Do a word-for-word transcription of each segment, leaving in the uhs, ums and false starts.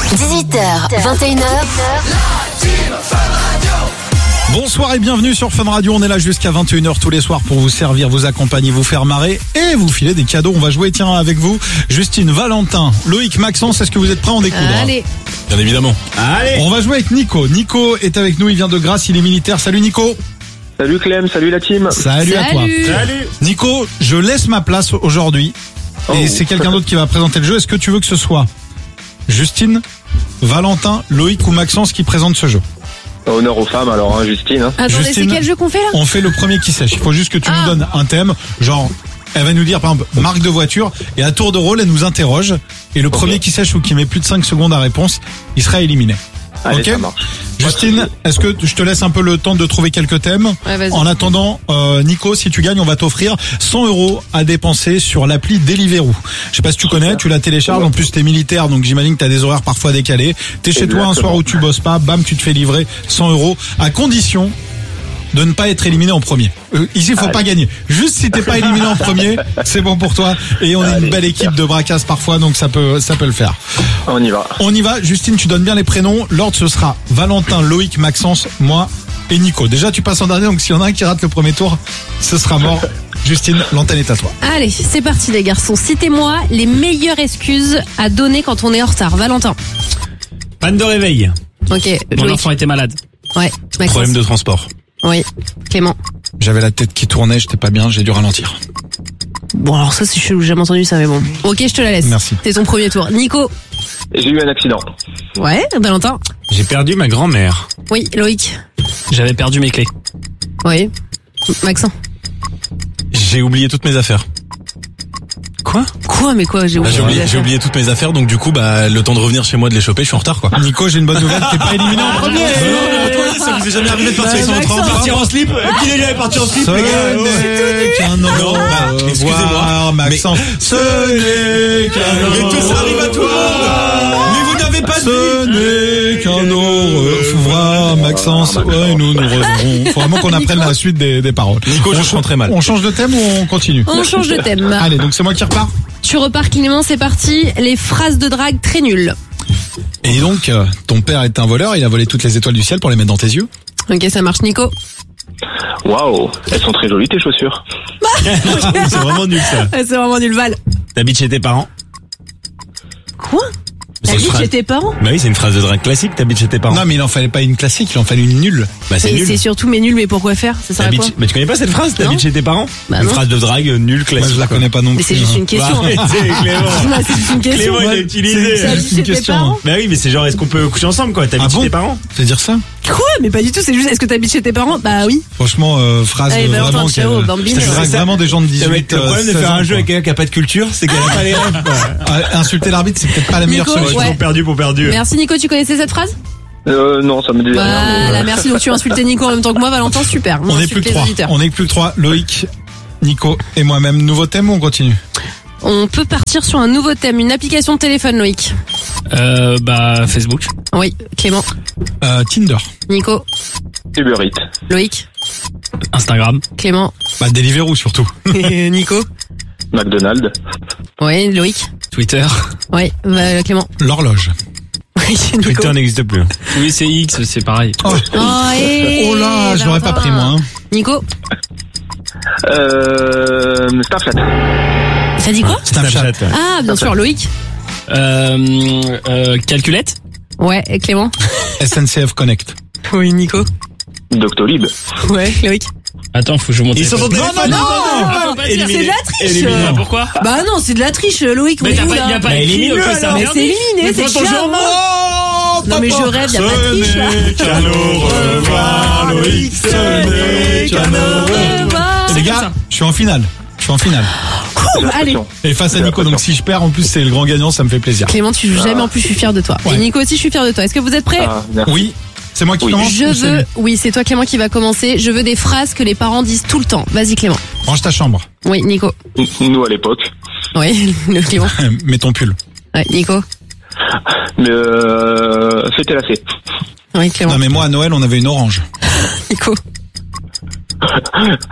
dix-huit heures, vingt et une heures. Bonsoir et bienvenue sur Fun Radio. On est là jusqu'à vingt et une heures tous les soirs pour vous servir, vous accompagner, vous faire marrer et vous filer des cadeaux. On va jouer, tiens, avec vous, Justine, Valentin, Loïc, Maxence. Est-ce que vous êtes prêts à en découdre? Allez. Bien évidemment. Allez. On va jouer avec Nico. Nico est avec nous, il vient de Grasse, il est militaire. Salut Nico. Salut Clem, salut la team. Salut, Salut. à toi. Salut. Nico, je laisse ma place aujourd'hui Oh. et c'est quelqu'un d'autre qui va présenter le jeu. Est-ce que tu veux que ce soit Justine, Valentin, Loïc ou Maxence qui présente ce jeu? Honneur aux femmes alors, hein, Justine. Hein. Attendez, Justine. c'est quel jeu qu'on fait là? On fait le premier qui sèche. Il faut juste que tu Ah. nous donnes un thème, genre elle va nous dire par exemple marque de voiture et à tour de rôle elle nous interroge et le premier qui sèche ou qui met plus de cinq secondes à réponse, il sera éliminé. Allez, Ok. ça marche. Justine, est-ce que je te laisse un peu le temps de trouver quelques thèmes? Ouais, vas-y. En attendant, euh, Nico, si tu gagnes, on va t'offrir cent euros à dépenser sur l'appli Deliveroo. Je sais pas si tu connais, tu la télécharges, en plus t'es militaire, donc j'imagine que t'as des horaires parfois décalés. T'es chez toi un soir où tu bosses pas, bam, tu te fais livrer cent euros, à condition de ne pas être éliminé en premier. Euh, ici, il faut Allez. pas gagner. Juste si t'es pas éliminé en premier, c'est bon pour toi. Et on est Allez, une belle équipe de braquages parfois, donc ça peut, ça peut le faire. On y va. On y va. Justine, tu donnes bien les prénoms. L'ordre, ce sera Valentin, Loïc, Maxence, moi et Nico. Déjà, tu passes en dernier, donc s'il y en a un qui rate le premier tour, ce sera mort. Justine, l'antenne est à toi. Allez, c'est parti les garçons. Citez-moi les meilleures excuses à donner quand on est en retard. Valentin. Panne de réveil. Ok. Mon Loïc. enfant était malade. Ouais. Maxence. Problème de transport. Oui. Clément. J'avais la tête qui tournait, j'étais pas bien, j'ai dû ralentir. Bon alors ça c'est chelou, j'ai jamais entendu ça mais bon. Ok, je te la laisse. Merci. C'est ton premier tour. Nico. J'ai eu un accident. Ouais. Valentin. J'ai perdu ma grand-mère. Oui. Loïc. J'avais perdu mes clés. Oui. Maxence. J'ai oublié toutes mes affaires. Quoi? Quoi mais quoi? J'ai Bah, oublié. j'ai oublié, les j'ai affaires. oublié toutes mes affaires, donc du coup, bah, le temps de revenir chez moi de les choper, je suis en retard, quoi. Nico, j'ai une bonne nouvelle, t'es pas éliminé en premier. Ça vous est jamais arrivé de partir Bah, sans Maxence. train Partir en slip? Qui est jamais parti en slip, Ce les gars? n'est qu'un Non, au bah, excusez-moi. revoir, Maxence. Ce n'est qu'un Mais tout ça arrive à tout le monde! Mais vous n'avez pas de Ce n'est qu'un au revoir, Maxence. Ouais, nous nous reverrons. Faut vraiment qu'on apprenne la suite des, des paroles. Nico, je on chante très mal. On change de thème ou on continue? On change de thème. Allez, donc c'est moi qui repars. Tu repars Clément, c'est parti. Les phrases de drague très nulles. Et donc, euh, ton père est un voleur, il a volé toutes les étoiles du ciel pour les mettre dans tes yeux. Ok, ça marche. Nico. Waouh, elles sont très jolies tes chaussures. C'est vraiment nul, ça. Ah, c'est vraiment nul Val. T'habites chez tes parents? Quoi? C'est une T'habites phrase- chez tes parents? Bah oui, c'est une phrase de drague classique, t'habites chez tes parents. Non, mais il en fallait pas une classique, il en fallait une nulle. Bah c'est Mais nul. c'est surtout mais nul, mais pourquoi faire? Ça sert à T'habites quoi? chez- Mais tu connais pas cette phrase? Non. T'habites chez tes parents? Bah Une non. phrase de drague nulle classique. Moi, je la quoi. connais pas non plus. Mais c'est juste hein. une question. Bah, hein. c'est Clément. Bah, c'est juste une question. Clément, il a Ouais. utilisé. C'est T'habites juste une chez tes question. parents? Bah oui, mais c'est genre, est-ce qu'on peut coucher ensemble, quoi? T'habites Ah chez bon tes parents? C'est dire ça? Quoi? Mais pas du tout, c'est juste, est-ce que t'habites chez tes parents? Bah oui. Franchement, euh, phrase Allez, euh, Valentin, vraiment ciao, que- bambine. je C'est drague ça. vraiment des gens de Le dix-huit, problème de euh, faire seize un ans, jeu avec quoi. quelqu'un qui a pas de culture, c'est qu'elle a pas les rêves, quoi. Ah, insulter l'arbitre, c'est peut-être pas la meilleure Nico, solution. ouais. Pour perdu, pour perdu. Merci Nico, tu connaissais cette phrase? Euh, non, ça me dit rien. Voilà, merci. Donc tu as insulté Nico en même temps que moi, Valentin, super. On est plus que trois. Auditeurs. On est plus que trois. Loïc, Nico et moi-même. Nouveau thème ou on continue? On peut partir sur un nouveau thème, une application de téléphone, Loïc. Euh, bah, Facebook. Oui, Clément. Euh, Tinder. Nico. Uber Eats. Loïc. Instagram. Clément. Bah, Deliveroo surtout. Et Nico. McDonald's. Oui, Loïc. Twitter. Oui, bah, Clément. L'horloge. Oui, Nico. Twitter n'existe plus. Oui, c'est X, c'est pareil. Oh, Oh, et... oh là, je l'aurais pas pris moi. Hein. Nico. Euh, Snapchat. Ça dit quoi? Snapchat. Ah, bien sûr, Loïc. Euh, euh, calculette. Ouais, et Clément. S N C F Connect. Oui, Nico. Doctolib. Ouais, Loïc. Attends, faut que je monte. Ils sont Non, non, non, c'est de la triche. Éliminé. Pourquoi? Bah non, c'est de la triche, Loïc. Mais on est t'as où, pas, là y a pas éliminé, ok, ça Mais merde. c'est éliminé, c'est ton déjà jeu. mort. Non mais je rêve, y a pas de triche là. qu'un au revoir, Loïc, ce n'est qu'un au revoir. Les gars, je suis en finale. Je suis en finale. Ouh, allez. Et face à Nico, donc si je perds, en plus c'est le grand gagnant, ça me fait plaisir. Clément, tu joues jamais, en plus je suis fier de toi. Ouais. Et Nico aussi, je suis fier de toi. Est-ce que vous êtes prêts? Ah, merci. Oui, c'est moi qui Oui. commence. Je ou c'est veux, lui oui, c'est toi Clément qui va commencer. Je veux des phrases que les parents disent tout le temps. Vas-y Clément. Range ta chambre. Oui, Nico. Nous à l'époque. Oui, le Clément. Mets ton pull. Ouais, Nico. Mais euh, fêtez la fête. Oui, Clément. Non mais moi à Noël on avait une orange. Nico.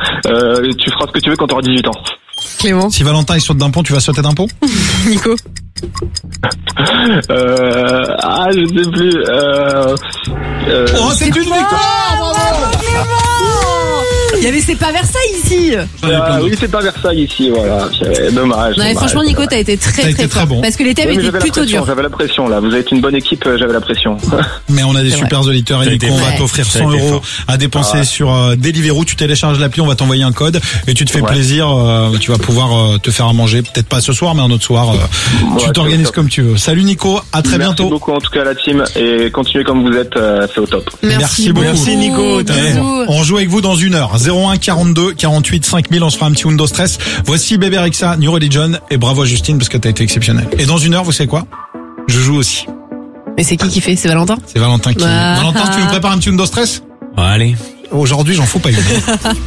Euh, tu feras ce que tu veux quand tu auras dix-huit ans. Clément. Si Valentin il saute d'un pont, tu vas sauter d'un pont? Nico. Euh, ah, je sais plus. Euh, euh, Oh, c'est une victoire, bravo. Il y avait C'est pas Versailles ici. ah, oui, c'est pas Versailles ici, voilà. C'est dommage. Non, mais dommage, franchement, Nico, dommage. t'as été très T'as très, été très fort. bon. Parce que les thèmes Oui, mais étaient j'avais la plutôt pression, durs. j'avais la pression là. Vous êtes une bonne équipe, euh, j'avais la pression. Mais on a des C'est super auditeurs et Ça a Nico, été on va fort. t'offrir Ça a cent été euros fort. à dépenser Ah ouais. sur euh, Deliveroo. Tu télécharges l'appli, on va t'envoyer un code et tu te fais Ouais. plaisir. euh, tu vas pouvoir euh, te faire à manger, peut-être pas ce soir, mais un autre soir. euh, Ouais, tu t'organises top. comme tu veux. Salut Nico, à très Merci bientôt. beaucoup en tout cas à la team et continuez comme vous êtes, euh, c'est au top. Merci beaucoup. Merci, Nico. T'as Eh, Bisous. on joue avec vous dans une heure. zéro un quarante-deux quarante-huit cinq mille. On se fera un petit Undo Stress. Voici Bébé Rexha, New Religion et bravo à Justine parce que t'as été exceptionnel. Et dans une heure, vous savez quoi? Je joue aussi. Mais c'est qui qui fait? C'est Valentin? C'est Valentin qui. Ah. Valentin, tu nous prépares un petit Undo Stress? Allez. Aujourd'hui, j'en fous pas une.